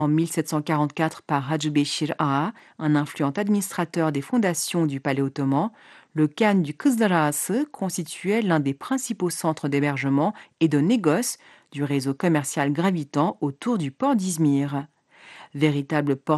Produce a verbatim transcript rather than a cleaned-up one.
En mille sept cent quarante-quatre par Hacı Béchir Ağa, un influent administrateur des fondations du palais ottoman, le khan du Kızlar Ağası constituait l'un des principaux centres d'hébergement et de négoce du réseau commercial gravitant autour du port d'Izmir. Véritable port